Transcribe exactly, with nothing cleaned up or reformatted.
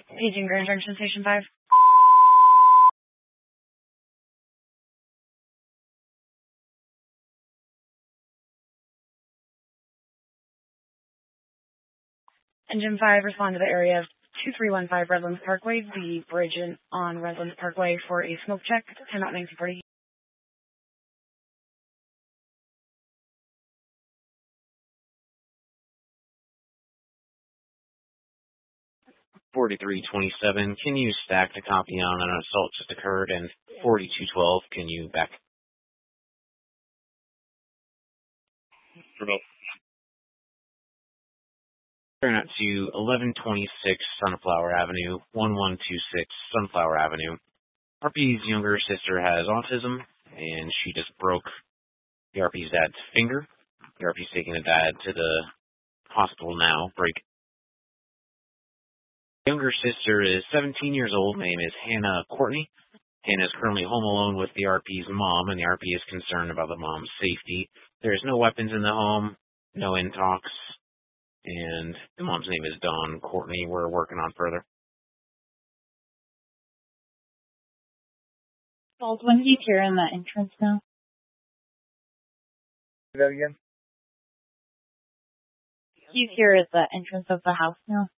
Paging Grand Junction Station five. Engine five, respond to the area of two three one five Redlands Parkway, the bridge in, on Redlands Parkway for a smoke check. ten out Nancy forty. forty-three twenty-seven, can you stack the copy on an assault just occurred? And forty-two twelve, can you back? Remote. Turn out to eleven twenty-six Sunflower Avenue, one one two six Sunflower Avenue. R P's younger sister has autism, and she just broke the R P's dad's finger. The R P's taking the dad to the hospital now. Break. Younger sister is seventeen years old. Her name is Hannah Courtney. Hannah is currently home alone with the R P's mom, and the R P is concerned about the mom's safety. There's no weapons in the home, no intox, and the mom's name is Dawn Courtney. We're working on further. Baldwin, he's here in the entrance now. Say that again? He's here at the entrance of the house now.